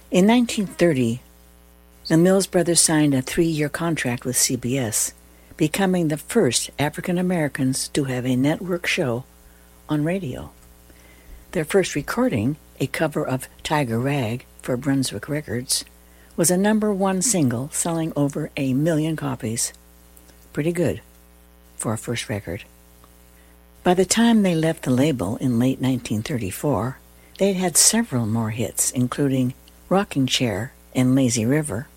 In 1930, the Mills Brothers signed a 3-year contract with CBS, becoming the first African Americans to have a network show on radio. Their first recording, a cover of Tiger Rag for Brunswick Records, was a #1 single selling over 1 million copies. Pretty good for a first record. By the time they left the label in late 1934, they'd had several more hits, including Rocking Chair and Lazy River,